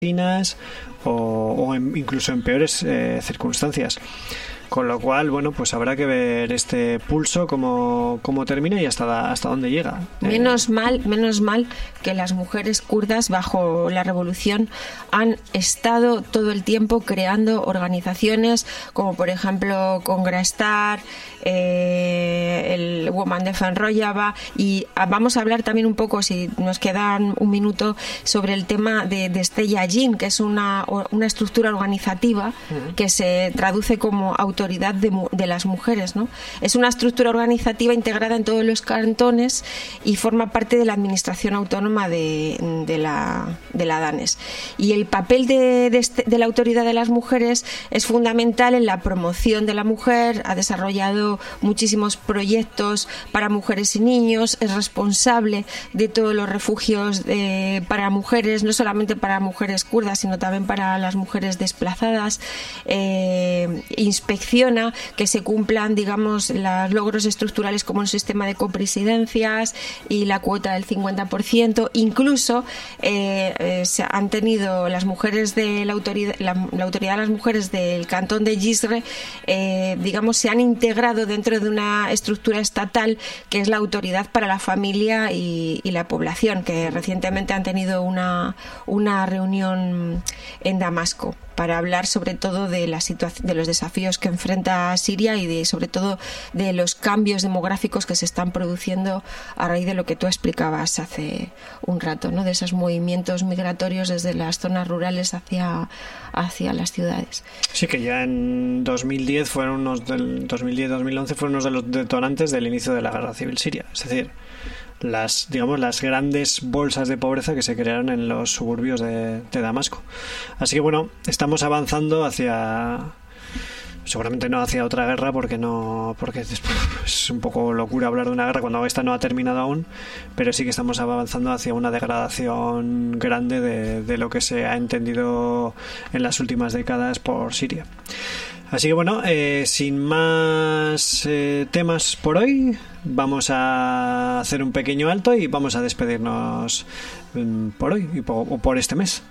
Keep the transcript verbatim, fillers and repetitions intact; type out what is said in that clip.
o, o en, incluso en peores eh, circunstancias. Con lo cual, bueno, pues habrá que ver este pulso cómo, cómo termina y hasta, hasta dónde llega. Menos eh... mal, menos mal que las mujeres kurdas bajo la revolución han estado todo el tiempo creando organizaciones como por ejemplo Congrastar, eh, el Women Defend Rojava, y vamos a hablar también un poco, si nos quedan un minuto, sobre el tema de, de Stella Jin, que es una, una estructura organizativa uh-huh. que se traduce como autoridad de, de las mujeres, ¿no? Es una estructura organizativa integrada en todos los cantones y forma parte de la administración autónoma de, de, la, de la Danes. Y el papel de, de, este, de la autoridad de las mujeres es fundamental en la promoción de la mujer, ha desarrollado muchísimos proyectos para mujeres y niños, es responsable de todos los refugios de, para mujeres, no solamente para mujeres kurdas, sino también para las mujeres desplazadas, eh, inspecciona que se cumplan, digamos, los logros estructurales como el sistema de copresidencias y la cuota del cincuenta por ciento. Incluso eh, eh, se han tenido las mujeres de la autoridad, la, la autoridad de las mujeres del cantón de Gisre, eh, digamos, se han integrado dentro de una estructura estatal que es la Autoridad para la Familia y, y la Población, que recientemente han tenido una, una reunión en Damasco para hablar sobre todo de la situación, de los desafíos que enfrenta Siria y de, sobre todo de los cambios demográficos que se están produciendo a raíz de lo que tú explicabas hace un rato, ¿no? De esos movimientos migratorios desde las zonas rurales hacia, hacia las ciudades. Sí, que ya en dos mil diez fueron unos del dos mil diez dos mil once fueron unos de los detonantes del inicio de la guerra civil siria, es decir, las, digamos, las grandes bolsas de pobreza que se crearon en los suburbios de, de Damasco. Así que bueno, estamos avanzando hacia, seguramente no hacia otra guerra, porque no, porque es un poco locura hablar de una guerra cuando esta no ha terminado aún, pero sí que estamos avanzando hacia una degradación grande de, de lo que se ha entendido en las últimas décadas por Siria. Así que bueno, eh, sin más eh, temas por hoy, vamos a hacer un pequeño alto y vamos a despedirnos eh, por hoy y por, por este mes.